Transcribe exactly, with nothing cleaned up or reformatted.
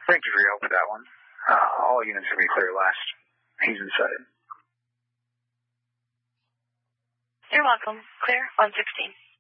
Thank you for your help with that one. Uh, all units will be clear last. He's inside. You're welcome. Clear, one sixteen.